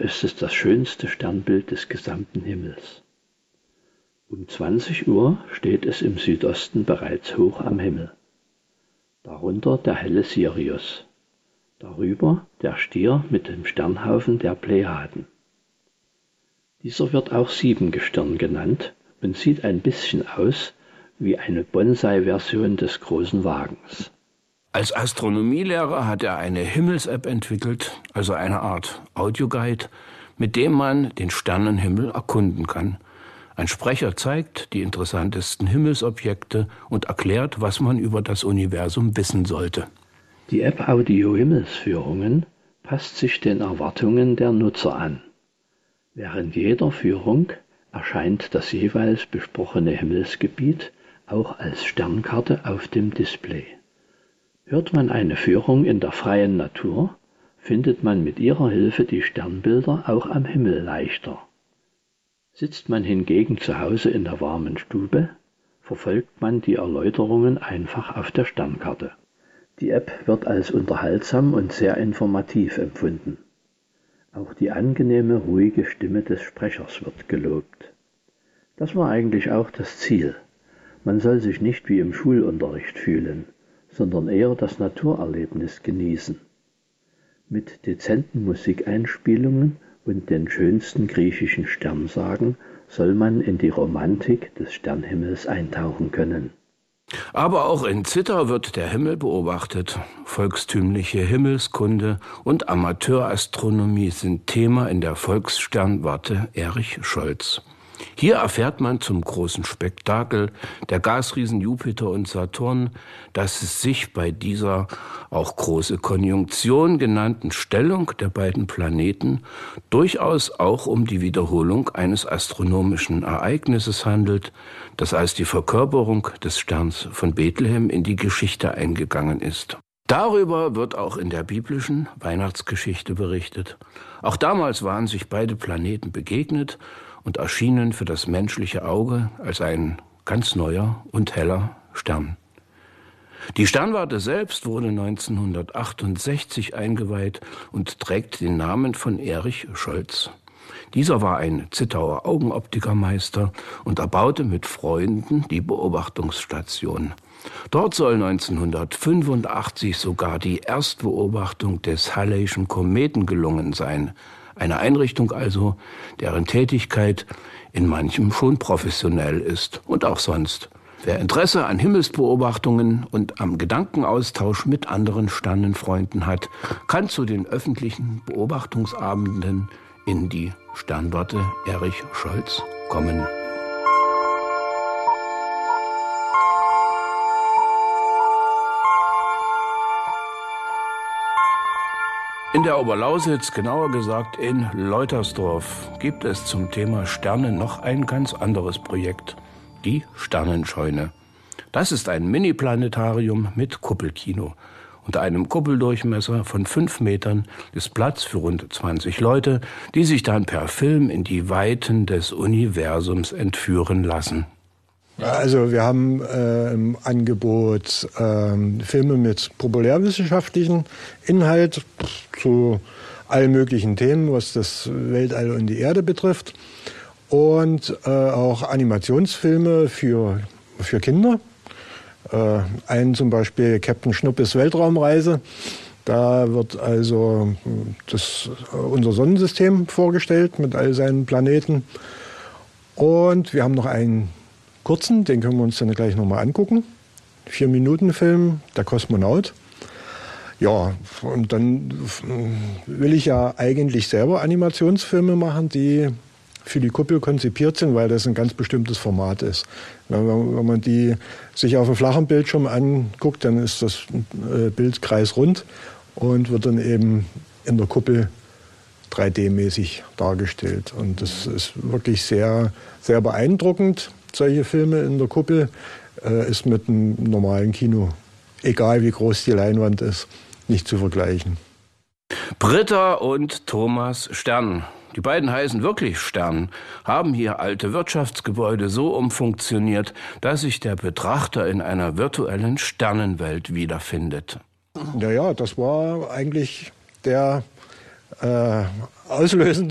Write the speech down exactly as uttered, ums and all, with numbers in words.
ist es das schönste Sternbild des gesamten Himmels. Um zwanzig Uhr steht es im Südosten bereits hoch am Himmel. Darunter der helle Sirius. Darüber der Stier mit dem Sternhaufen der Plejaden. Dieser wird auch Siebengestirn genannt und sieht ein bisschen aus wie eine Bonsai-Version des großen Wagens. Als Astronomielehrer hat er eine Himmels-App entwickelt, also eine Art Audioguide, mit dem man den Sternenhimmel erkunden kann. Ein Sprecher zeigt die interessantesten Himmelsobjekte und erklärt, was man über das Universum wissen sollte. Die App Audio Himmelsführungen passt sich den Erwartungen der Nutzer an. Während jeder Führung erscheint das jeweils besprochene Himmelsgebiet auch als Sternkarte auf dem Display. Hört man eine Führung in der freien Natur, findet man mit ihrer Hilfe die Sternbilder auch am Himmel leichter. Sitzt man hingegen zu Hause in der warmen Stube, verfolgt man die Erläuterungen einfach auf der Sternkarte. Die App wird als unterhaltsam und sehr informativ empfunden. Auch die angenehme, ruhige Stimme des Sprechers wird gelobt. Das war eigentlich auch das Ziel. Man soll sich nicht wie im Schulunterricht fühlen, sondern eher das Naturerlebnis genießen. Mit dezenten Musikeinspielungen und den schönsten griechischen Sternsagen soll man in die Romantik des Sternhimmels eintauchen können. Aber auch in Zittau wird der Himmel beobachtet. Volkstümliche Himmelskunde und Amateurastronomie sind Thema in der Volkssternwarte Erich Scholz. Hier erfährt man zum großen Spektakel der Gasriesen Jupiter und Saturn, dass es sich bei dieser auch große Konjunktion genannten Stellung der beiden Planeten durchaus auch um die Wiederholung eines astronomischen Ereignisses handelt, das als die Verkörperung des Sterns von Bethlehem in die Geschichte eingegangen ist. Darüber wird auch in der biblischen Weihnachtsgeschichte berichtet. Auch damals waren sich beide Planeten begegnet und erschienen für das menschliche Auge als ein ganz neuer und heller Stern. Die Sternwarte selbst wurde neunzehnhundertachtundsechzig eingeweiht und trägt den Namen von Erich Scholz. Dieser war ein Zittauer Augenoptikermeister und erbaute mit Freunden die Beobachtungsstation. Dort soll neunzehnhundertfünfundachtzig sogar die Erstbeobachtung des Halleyschen Kometen gelungen sein. Eine Einrichtung also, deren Tätigkeit in manchem schon professionell ist und auch sonst. Wer Interesse an Himmelsbeobachtungen und am Gedankenaustausch mit anderen Sternenfreunden hat, kann zu den öffentlichen Beobachtungsabenden in die Sternwarte Erich Scholz kommen. In der Oberlausitz, genauer gesagt in Leutersdorf, gibt es zum Thema Sterne noch ein ganz anderes Projekt, die Sternenscheune. Das ist ein Mini-Planetarium mit Kuppelkino. Unter einem Kuppeldurchmesser von fünf Metern ist Platz für rund zwanzig Leute, die sich dann per Film in die Weiten des Universums entführen lassen. Also wir haben äh, im Angebot äh, Filme mit populärwissenschaftlichem Inhalt zu allen möglichen Themen, was das Weltall und die Erde betrifft. Und äh, auch Animationsfilme für, für Kinder. Äh, einen zum Beispiel Captain Schnuppes Weltraumreise. Da wird also das, unser Sonnensystem vorgestellt mit all seinen Planeten. Und wir haben noch einen kurzen, den können wir uns dann gleich nochmal angucken. Vier Minuten Film, der Kosmonaut. Ja, und dann will ich ja eigentlich selber Animationsfilme machen, die für die Kuppel konzipiert sind, weil das ein ganz bestimmtes Format ist. Wenn man, wenn man die sich auf einem flachen Bildschirm anguckt, dann ist das Bild kreisrund und wird dann eben in der Kuppel drei D-mäßig dargestellt. Und das ist wirklich sehr, sehr beeindruckend. Solche Filme in der Kuppel äh, ist mit einem normalen Kino, egal wie groß die Leinwand ist, nicht zu vergleichen. Britta und Thomas Stern, die beiden heißen wirklich Stern, haben hier alte Wirtschaftsgebäude so umfunktioniert, dass sich der Betrachter in einer virtuellen Sternenwelt wiederfindet. Naja, das war eigentlich der äh, auslösende